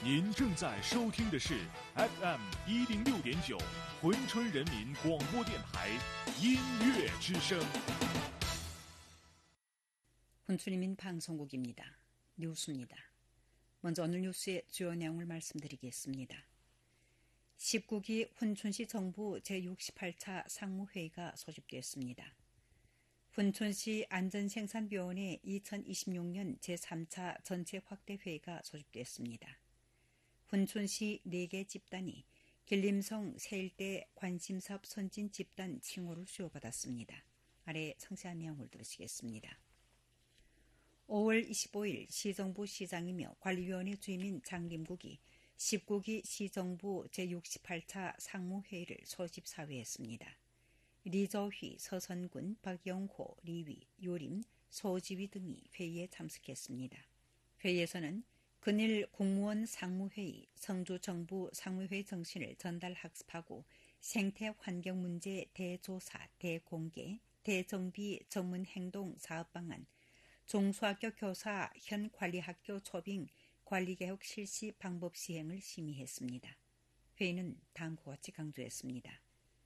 您正在收听的是 FM 106.9珲春人民广播电台音乐之声。 훈춘인민 방송국입니다. 뉴스입니다. 먼저 오늘 뉴스의 주요 내용을 말씀드리겠습니다. 19기 훈춘시 정부 제68차 상무회의가 소집됐습니다. 훈춘시 안전생산위원회 2026년 제3차 전체 확대회의가 소집됐습니다. 훈춘시 4개 집단이 길림성 세일대 관심사업 선진 집단 칭호를 수여받았습니다. 아래 상세한 내용을 들으시겠습니다. 5월 25일 시정부 시장이며 관리위원회 주임인 장림국이 19기 시정부 제68차 상무회의를 소집사회했습니다. 리저휘, 서선군, 박영호, 리위, 요림, 소지위 등이 회의에 참석했습니다. 회의에서는 근일 공무원 상무회의, 성주정부 상무회의 정신을 전달 학습하고 생태 환경 문제 대조사, 대공개, 대정비 전문행동 사업방안, 중소학교 교사 현 관리학교 초빙 관리개혁 실시 방법 시행을 심의했습니다. 회의는 다음과 같이 강조했습니다.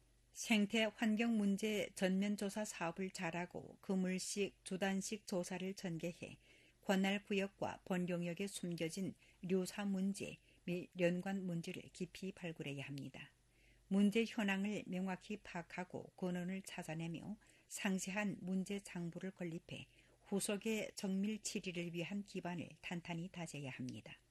생태 환경 문제 전면조사 사업을 잘하고 그물식, 주단식 조사를 전개해 관할 구역과 본 영역에 숨겨진 류사 문제 및 연관 문제를 깊이 발굴해야 합니다. 문제 현황을 명확히 파악하고 근원을 찾아내며 상세한 문제 장부를 건립해 후속의 정밀 처리를 위한 기반을 탄탄히 다져야 합니다.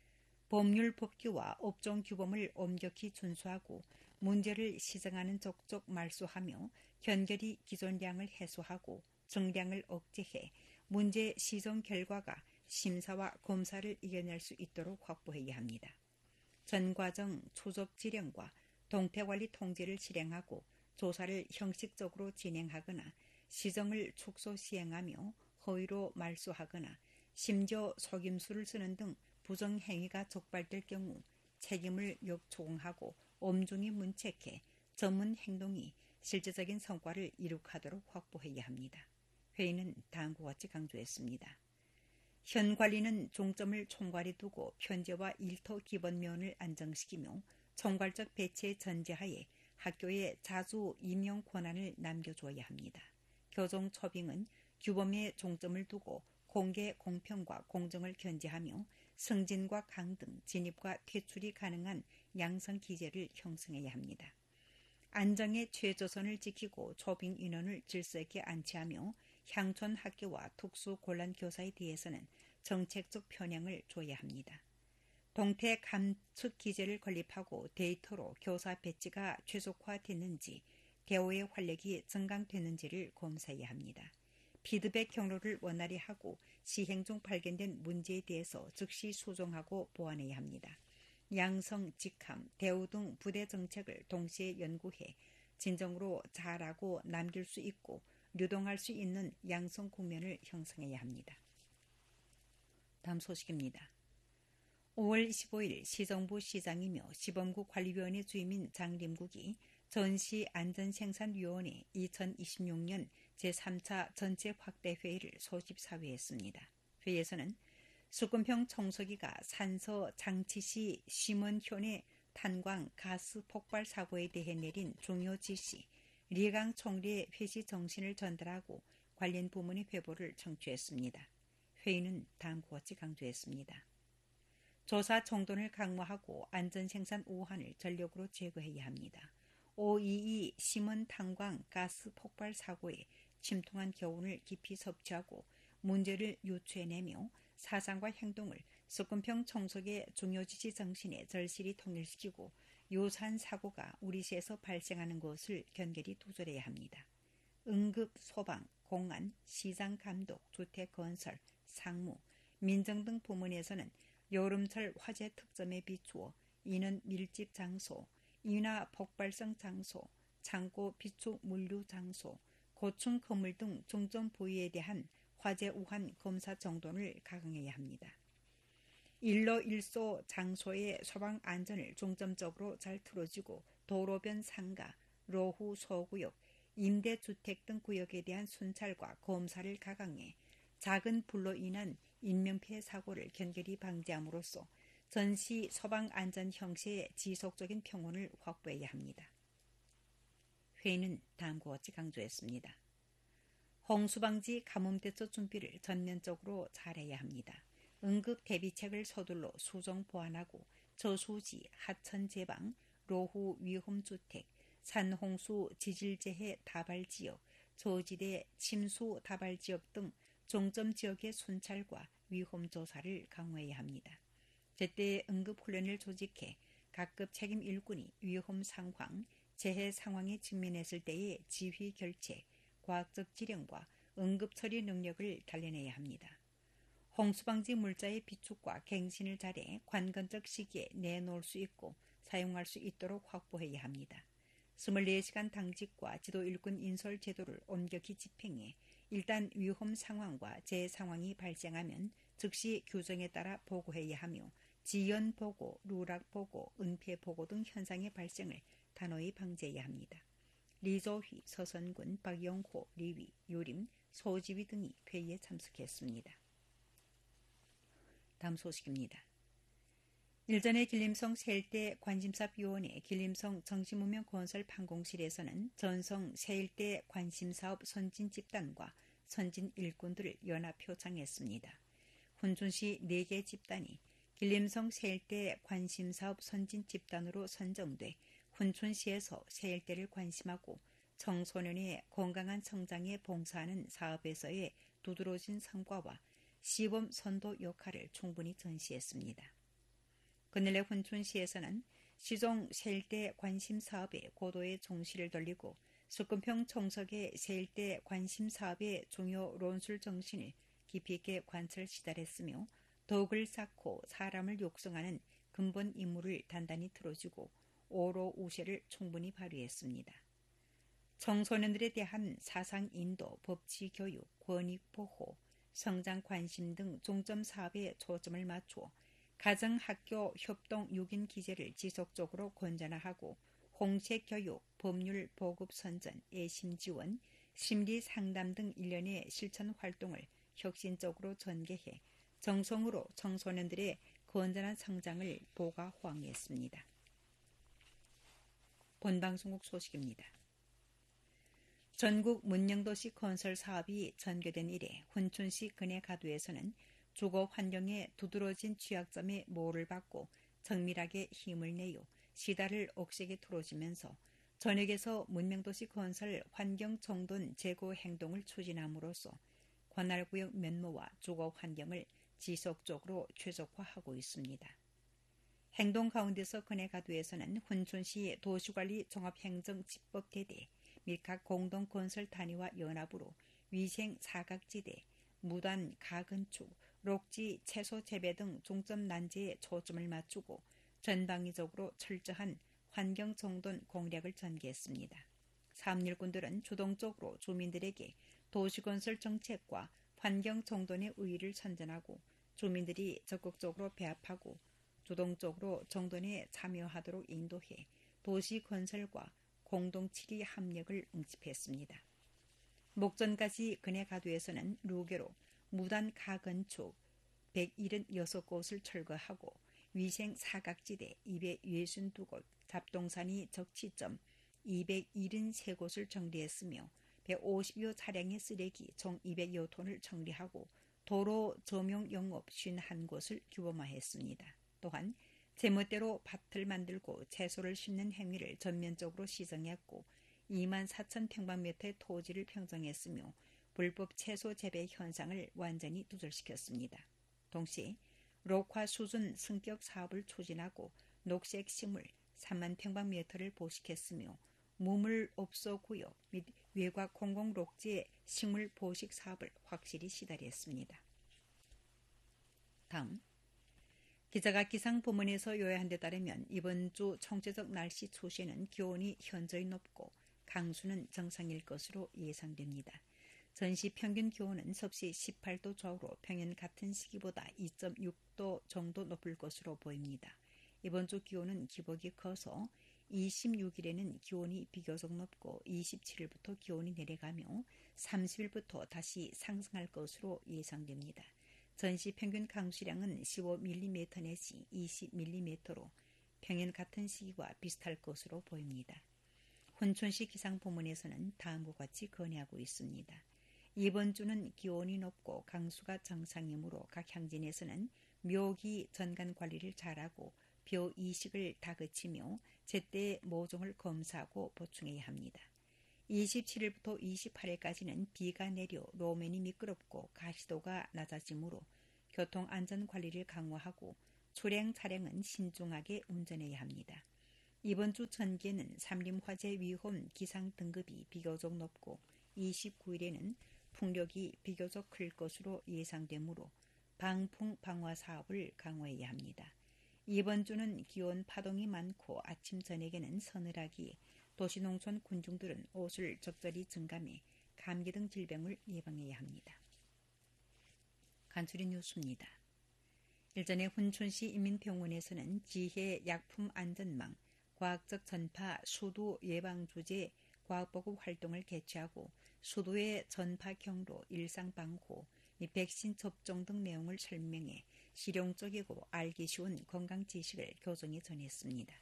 법률 법규와 업종 규범을 엄격히 준수하고 문제를 시정하는 적적 말소하며 현결히 기존량을 해소하고 정량을 억제해 문제 시정 결과가 심사와 검사를 이겨낼 수 있도록 확보해야 합니다. 전 과정 추적 지령과 동태관리 통제를 실행하고 조사를 형식적으로 진행하거나 시정을 축소 시행하며 허위로 말소하거나 심지어 속임수를 쓰는 등 부정행위가 적발될 경우 책임을 역초공하고 엄중히 문책해 전문 행동이 실질적인 성과를 이룩하도록 확보해야 합니다. 회의는 다음과 같이 강조했습니다. 현 관리는 중점을 총괄에 두고 편제와 일터 기본면을 안정시키며 총괄적 배치의 전제하에 학교에 자주 임용 권한을 남겨주어야 합니다. 교정 초빙은 규범에 중점을 두고 공개, 공평과 공정을 견제하며 승진과 강등, 진입과 퇴출이 가능한 양성 기제를 형성해야 합니다. 안정의 최저선을 지키고 초빙 인원을 질서 있게 안치하며 향촌 학교와 특수 곤란 교사에 대해서는 정책적 편향을 줘야 합니다. 동태 감축 기제를 건립하고 데이터로 교사 배치가 최적화됐는지, 대오의 활력이 증강됐는지를 검사해야 합니다. 피드백 경로를 원활히 하고 시행 중 발견된 문제에 대해서 즉시 수정하고 보완해야 합니다. 양성, 직함, 대우 등 부대 정책을 동시에 연구해 진정으로 잘하고 남길 수 있고 유동할 수 있는 양성 국면을 형성해야 합니다. 다음 소식입니다. 5월 25일 시정부 시장이며 시범구 관리위원회 주임인 장림국이 전시 안전생산위원회 2026년 제3차 전체 확대회의를 소집사회했습니다. 회의에서는 수금평 청소기가 산서 장치시 심원현의 탄광 가스 폭발 사고에 대해 내린 중요 지시, 리강 총리의 회시 정신을 전달하고 관련 부문의 회보를 청취했습니다. 회의는 다음과 같이 강조했습니다. 조사 정돈을 강화하고 안전생산 우한을 전력으로 제거해야 합니다. 522 심원 탄광 가스 폭발 사고에 침통한 교훈을 깊이 섭취하고 문제를 유추해내며 사상과 행동을 석금평 청소의 중요지시 정신에 절실히 통일시키고 유사한 사고가 우리 시에서 발생하는 것을 견결히 두절해야 합니다. 응급, 소방, 공안, 시장 감독, 주택 건설, 상무, 민정 등 부문에서는 여름철 화재 특점에 비추어 인원 밀집 장소, 인화 폭발성 장소, 창고 비축 물류 장소, 고층 건물 등 중점 부위에 대한 화재 우한 검사 정돈을 강화해야 합니다. 일로 일소 장소의 소방 안전을 중점적으로 잘 틀어지고 도로변 상가, 로후 소구역, 임대주택 등 구역에 대한 순찰과 검사를 가강해 작은 불로 인한 인명피해 사고를 견결히 방지함으로써 전시 서방 안전 형세의 지속적인 평온을 확보해야 합니다. 회의는 다음과 같이 강조했습니다. 홍수방지 가뭄대처 준비를 전면적으로 잘해야 합니다. 응급 대비책을 서둘러 수정 보완하고 저수지, 하천 제방, 로후 위험주택, 산홍수 지질재해 다발지역, 저지대 침수 다발지역 등 종점 지역의 순찰과 위험조사를 강화해야 합니다. 제때 응급훈련을 조직해 각급 책임 일꾼이 위험 상황, 재해 상황에 직면했을 때의 지휘 결책, 과학적 지령과 응급처리 능력을 단련해야 합니다. 홍수방지 물자의 비축과 갱신을 잘해 관건적 시기에 내놓을 수 있고 사용할 수 있도록 확보해야 합니다. 24시간 당직과 지도 일꾼 인솔 제도를 엄격히 집행해 일단 위험 상황과 재해 상황이 발생하면 즉시 규정에 따라 보고해야 하며 지연 보고, 누락 보고, 은폐 보고 등 현상의 발생을 단호히 방지해야 합니다. 리조휘, 서선군, 박영호, 리위, 유림, 소지휘 등이 회의에 참석했습니다. 다음 소식입니다. 일전에 길림성 세일대 관심사위원회 길림성 정신문명 건설 판공실에서는 전성 세일대 관심사업 선진 집단과 선진 일꾼들을 연합 표창했습니다. 훈춘시 4개 집단이 길림성 세일대 관심사업 선진 집단으로 선정돼 훈춘시에서 세일대를 관심하고 청소년의 건강한 성장에 봉사하는 사업에서의 두드러진 성과와 시범 선도 역할을 충분히 전시했습니다. 근래 훈춘시에서는 시종 세일대 관심 사업에 고도의重시를 돌리고 석금평 청석의 세일대 관심 사업의 중요 논술 정신을 깊이 있게 관찰 시달했으며 덕을 쌓고 사람을 육성하는 근본 임무를 단단히 틀어주고 오로 우세를 충분히 발휘했습니다. 청소년들에 대한 사상 인도, 법치 교육, 권익 보호, 성장 관심 등 중점 사업에 초점을 맞추어 가정, 학교, 협동, 6인 기제를 지속적으로 건전화하고 홍색 교육, 법률 보급 선전, 예심 지원, 심리 상담 등 일련의 실천 활동을 혁신적으로 전개해 정성으로 청소년들의 건전한 성장을 보강호응했습니다. 본방송국 소식입니다. 전국 문명도시 건설 사업이 전개된 이래 훈춘시 근해가두에서는 주거 환경에 두드러진 취약점에 모를 받고 정밀하게 힘을 내어 시다를 억세게 틀어주면서 전역에서 문명도시 건설 환경 정돈 제고 행동을 추진함으로써 관할구역 면모와 주거 환경을 지속적으로 최적화하고 있습니다. 행동 가운데서 근해가두에서는 훈춘시 도시관리 종합행정집법대대 및 각 공동건설 단위와 연합으로 위생 사각지대, 무단 가건축, 록지 채소 재배 등 중점 난제에 초점을 맞추고 전방위적으로 철저한 환경 정돈 공략을 전개했습니다. 사업일꾼들은 주동적으로 주민들에게 도시건설 정책과 환경 정돈의 의의를 선전하고 주민들이 적극적으로 배합하고 주동적으로 정돈에 참여하도록 인도해 도시 건설과 공동치리 합력을 응집했습니다. 목전까지 근해가두에서는 루게로 무단 가건축 176곳을 철거하고 위생 사각지대 262곳, 잡동사니 적치점 273곳을 정리했으며 150여 차량의 쓰레기 총 200여 톤을 정리하고 도로 점용 영업 51곳을 규범화했습니다. 또한 제멋대로 밭을 만들고 채소를 심는 행위를 전면적으로 시정했고 24,000평방미터의 토지를 평정했으며 불법 채소 재배 현상을 완전히 두절시켰습니다. 동시에 록화 수준 승격 사업을 추진하고 녹색 식물 3만 평방미터를 보식했으며 무물 업소 구역 및 외곽 공공록지의 식물 보식 사업을 확실히 시달했습니다. 다음 기자가 기상부문에서 요약한 데 따르면 이번 주 총체적 날씨 추세는 기온이 현저히 높고 강수는 정상일 것으로 예상됩니다. 전시 평균 기온은 섭씨 18도 좌우로 평년 같은 시기보다 2.6도 정도 높을 것으로 보입니다. 이번 주 기온은 기복이 커서 26일에는 기온이 비교적 높고 27일부터 기온이 내려가며 30일부터 다시 상승할 것으로 예상됩니다. 전시 평균 강수량은 15mm 내지 20mm로 평년 같은 시기와 비슷할 것으로 보입니다. 훈촌시 기상부문에서는 다음과 같이 건의하고 있습니다. 이번 주는 기온이 높고 강수가 정상이므로 각 향진에서는 묘기 전간 관리를 잘하고 벼 이식을 다그치며 제때 모종을 검사하고 보충해야 합니다. 27일부터 28일까지는 비가 내려路面이 미끄럽고 가시도가 낮아지므로 교통안전관리를 강화하고 초량 차량은 신중하게 운전해야 합니다. 이번 주 전개는 산림화재 위험 기상 등급이 비교적 높고 29일에는 풍력이 비교적 클 것으로 예상되므로 방풍 방화 사업을 강화해야 합니다. 이번 주는 기온 파동이 많고 아침 저녁에는 서늘하기에 도시농촌 군중들은 옷을 적절히 증감해 감기 등 질병을 예방해야 합니다. 간추린 뉴스입니다. 일전에 훈촌시 인민병원에서는 지혜 약품 안전망, 과학적 전파 수두 예방 주제 과학보급 활동을 개최하고 수두의 전파 경로, 일상 방호, 백신 접종 등 내용을 설명해 실용적이고 알기 쉬운 건강 지식을 교정에 전했습니다.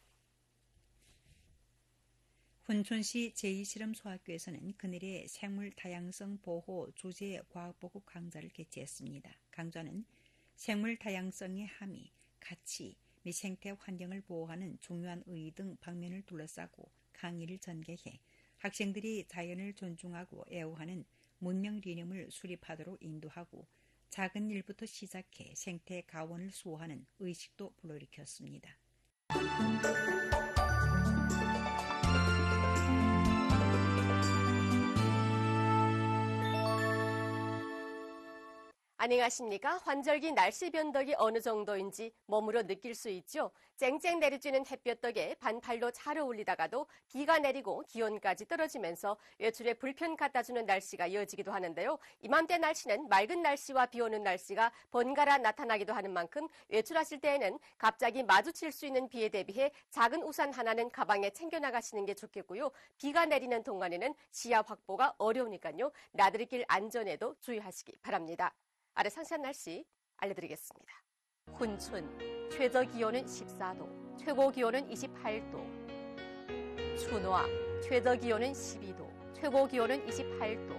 훈촌시 제2실험소학교에서는 그늘의 생물 다양성 보호 주제 과학보급 강좌를 개최했습니다. 강좌는 생물 다양성의 함의, 가치 및 생태 환경을 보호하는 중요한 의의 등 방면을 둘러싸고 강의를 전개해 학생들이 자연을 존중하고 애호하는 문명 리념을 수립하도록 인도하고 작은 일부터 시작해 생태 가원을 수호하는 의식도 불러일으켰습니다. 안녕하십니까? 환절기 날씨 변덕이 어느 정도인지 몸으로 느낄 수 있죠. 쨍쨍 내리쬐는 햇볕 덕에 반팔로 잘 어울리다가도 비가 내리고 기온까지 떨어지면서 외출에 불편 갖다주는 날씨가 이어지기도 하는데요. 이맘때 날씨는 맑은 날씨와 비 오는 날씨가 번갈아 나타나기도 하는 만큼 외출하실 때에는 갑자기 마주칠 수 있는 비에 대비해 작은 우산 하나는 가방에 챙겨나가시는 게 좋겠고요. 비가 내리는 동안에는 시야 확보가 어려우니까요. 나들이길 안전에도 주의하시기 바랍니다. 아래 상세한 날씨 알려드리겠습니다. 훈촌 최저 기온은 14도, 최고 기온은 28도. 춘화 최저 기온은 12도, 최고 기온은 28도.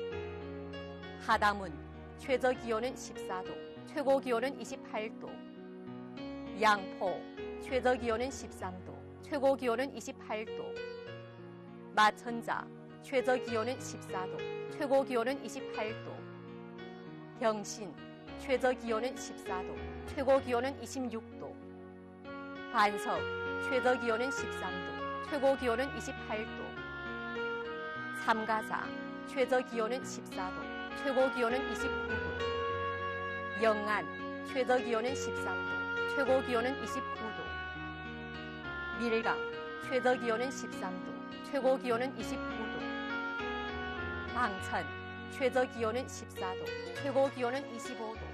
하담은 최저 기온은 14도, 최고 기온은 28도. 양포 최저 기온은 13도, 최고 기온은 28도. 마천자 최저 기온은 14도, 최고 기온은 28도. 경신 최저 기온은 14도, 최고 기온은 26도. 반석 최저 기온은 13도, 최고 기온은 28도. 삼가사 최저 기온은 14도, 최고 기온은 29도. 영안 최저 기온은 13도, 최고 기온은 29도. 밀강 최저 기온은 13도, 최고 기온은 29도. 방천 최저 기온은 14도, 최고 기온은 25도.